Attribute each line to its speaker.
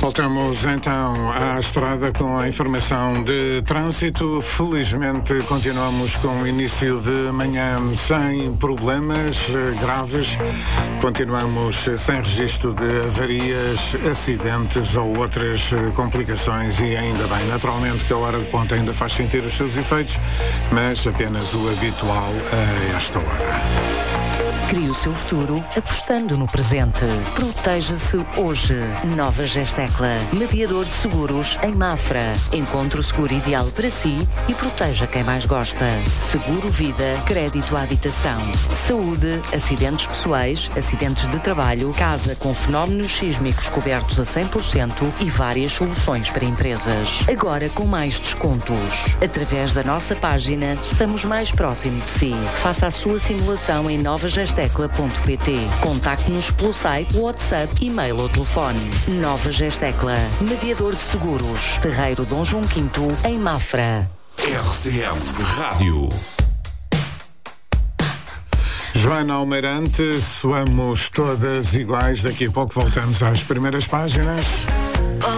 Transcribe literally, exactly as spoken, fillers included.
Speaker 1: Voltamos então à estrada com a informação de trânsito. Felizmente continuamos com o início de manhã sem problemas graves. Continuamos sem registro de avarias, acidentes ou outras complicações e ainda bem. Naturalmente que a hora de ponta ainda faz sentir os seus efeitos, mas apenas o habitual a esta hora.
Speaker 2: Crie o seu futuro apostando no presente. Proteja-se hoje. Nova Gestecla. Mediador de seguros em Mafra. Encontre o seguro ideal para si e proteja quem mais gosta. Seguro vida, crédito à habitação, saúde, acidentes pessoais, acidentes de trabalho, casa com fenómenos sísmicos cobertos a cem por cento e várias soluções para empresas. Agora com mais descontos. Através da nossa página, estamos mais próximo de si. Faça a sua simulação em nova gestecla ponto pt. Contacte-nos pelo site, WhatsApp, e-mail ou telefone. Nova Gestecla, mediador de seguros. Terreiro Dom João quinto, em Mafra.
Speaker 3: R C M Rádio.
Speaker 1: Joana Almeirante, soamos todas iguais. Daqui a pouco voltamos às primeiras páginas.